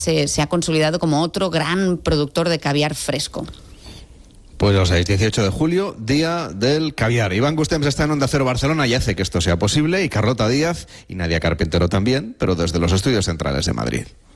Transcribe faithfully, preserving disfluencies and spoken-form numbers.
se, se ha consolidado como otro gran productor de caviar fresco. Pues lo sabéis, dieciocho de julio, Día del Caviar. Iván Gustems está en Onda Cero Barcelona y hace que esto sea posible, y Carlota Díaz y Nadia Carpintero también, pero desde los estudios centrales de Madrid.